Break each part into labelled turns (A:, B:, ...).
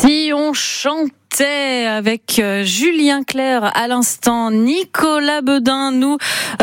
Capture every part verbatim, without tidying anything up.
A: Si on chantait avec euh, Julien Clerc à l'instant, Nicolas Beudin nous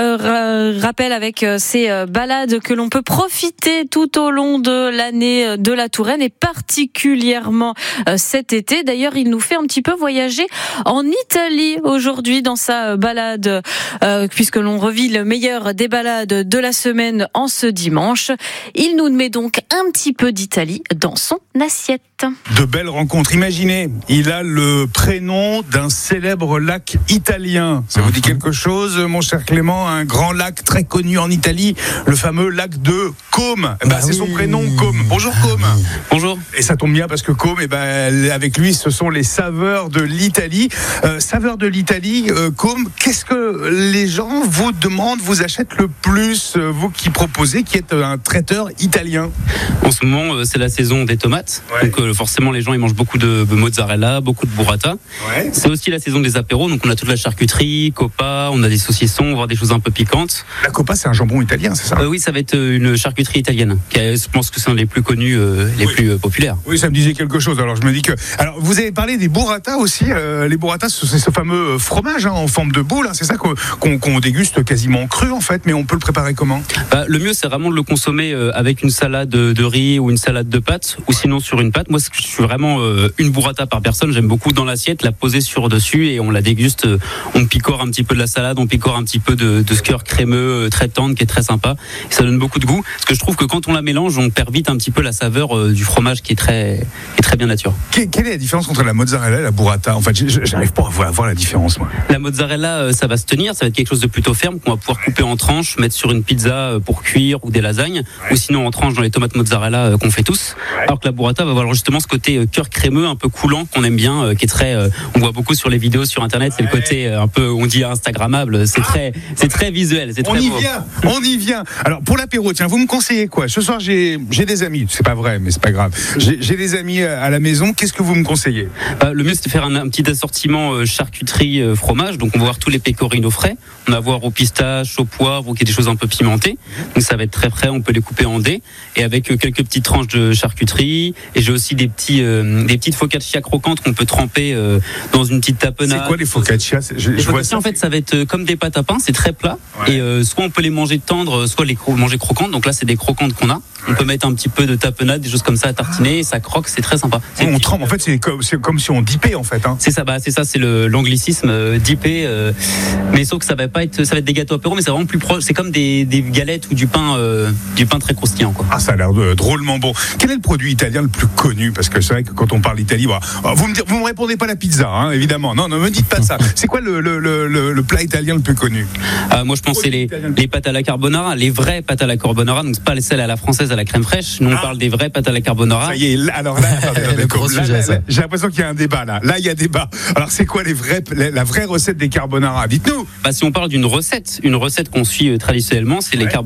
A: euh, rappelle avec euh, ces euh, balades que l'on peut profiter tout au long de l'année de la Touraine et particulièrement euh, cet été. D'ailleurs, il nous fait un petit peu voyager en Italie aujourd'hui dans sa balade, euh, puisque l'on revit le meilleur des balades de la semaine en ce dimanche. Il nous met donc un petit peu d'Italie dans son assiette.
B: De belles rencontres. Imaginez, il a le prénom d'un célèbre lac italien. Ça vous dit quelque chose, mon cher Clément? Un grand lac très connu en Italie, le fameux lac de Côme. Eh ben, bah c'est oui. Son prénom, Côme. Bonjour Côme.
C: Oui. Bonjour.
B: Et ça tombe bien parce que Côme, eh ben, avec lui, ce sont les saveurs de l'Italie. Euh, saveurs de l'Italie, euh, Côme, qu'est-ce que les gens vous demandent, vous achètent le plus, euh, vous qui proposez, qui êtes un traiteur italien?
C: En ce moment, euh, c'est la saison des tomates. Ouais. Donc, euh, forcément, les gens ils mangent beaucoup de mozzarella, beaucoup de burrata. Ouais. C'est aussi la saison des apéros, donc on a toute la charcuterie, copa, on a des saucissons, voire des choses un peu piquantes.
B: La copa, c'est un jambon italien, c'est ça?
C: euh, Oui, ça va être une charcuterie italienne. Qui est, je pense que c'est un des plus connus, euh, les oui. plus euh, populaires.
B: Oui, ça me disait quelque chose. Alors je me dis que. Alors vous avez parlé des burrata aussi. Euh, les burrata, c'est ce fameux fromage hein, en forme de boule. Hein, c'est ça qu'on, qu'on, qu'on déguste quasiment cru en fait. Mais on peut le préparer comment?
C: Bah, le mieux, c'est vraiment de le consommer euh, avec une salade de riz ou une salade de pâtes, ou sinon sur une pâte. Moi, je suis vraiment euh, une burrata par personne. J'aime beaucoup dans l'assiette la poser sur dessus et on la déguste. Euh, on picore un petit peu de la salade, on picore un petit peu de, de ce cœur crémeux euh, très tendre qui est très sympa. Et ça donne beaucoup de goût. Parce que je trouve que quand on la mélange, on perd vite un petit peu la saveur euh, du fromage qui est très, qui est très bien nature.
B: Quelle est la différence entre la mozzarella et la burrata? En fait, j'arrive pas à voir, à voir la différence. Moi.
C: La mozzarella, euh, ça va se tenir, ça va être quelque chose de plutôt ferme qu'on va pouvoir couper en tranches, mettre sur une pizza pour cuire ou des lasagnes, ouais. Ou sinon en tranches dans les tomates mozzarella euh, qu'on fait tous. Ouais. Alors que la burrata va avoir justement ce côté euh, cœur crémeux, un peu coulant qu'on aime bien, euh, qui est très, euh, on voit beaucoup sur les vidéos sur internet. C'est ouais. Le côté euh, un peu, on dit instagrammable. C'est ah. très, c'est très visuel. C'est
B: on
C: très
B: y
C: beau.
B: vient, on y vient. Alors pour l'apéro, tiens, vous me conseillez quoi? Ce soir, j'ai, j'ai des amis. C'est pas vrai, mais c'est pas grave. J'ai, j'ai des amis à la maison. Qu'est-ce que vous me conseillez?
C: Bah, le mieux, c'est de faire un, un petit assortiment euh, charcuterie euh, fromage. Donc on va voir tous les pecorino frais. On va voir au pistache, au poivre, ou qui est des choses un peu pimentées. Donc ça va être très frais. On peut les couper en dés et avec euh, quelques petites tranches de charcuterie. Et j'ai aussi des petits, euh, des petites focaccia croquantes qu'on peut tremper euh, dans une petite tapenade.
B: C'est quoi les focaccia? Je,
C: Les
B: je
C: focaccia,
B: ça,
C: en fait, ça va être comme des pâtes à pain. C'est très plat. Ouais. Et euh, soit on peut les manger tendres, soit les cro- manger croquantes. Donc là, c'est des croquantes qu'on a. On ouais. peut mettre un petit peu de tapenade, des choses comme ça à tartiner. Et ça croque, c'est très sympa. C'est
B: on trempe. En fait, c'est comme, c'est comme si on dipait en fait. Hein.
C: C'est ça, bah c'est ça, c'est le, l'anglicisme euh, dipper. Euh, mais sauf que ça va pas être, ça va être des gâteaux apéro, mais c'est vraiment plus proche. C'est comme des, des galettes ou du pain, euh, du pain très croustillant, quoi.
B: Ah, ça a l'air de, drôlement bon. Quel est le produit italien le plus connu? Parce que c'est vrai que quand on parle d'Italie, bah, vous me vous me répondez pas la pizza, hein, évidemment. Non, ne me dites pas ça. C'est quoi le, le, le, le, le plat italien le plus connu?
C: euh, Moi, je pense que c'est les, les pâtes à la carbonara, les vraies pâtes à la carbonara. Donc c'est pas celles à la française à la crème fraîche. Nous, on ah. parle des vraies pâtes à la carbonara.
B: Ça y est. Là, alors là, attendez, attendez,
C: gros
B: là,
C: sujet,
B: là,
C: ça.
B: Là, j'ai l'impression qu'il y a un débat là. Là, il y a débat. Alors, c'est quoi les vrais, la, la vraie recette des carbonara? Dites-nous.
C: Bah, si on parle d'une recette, une recette qu'on suit euh, traditionnellement, c'est ouais. les carbonara.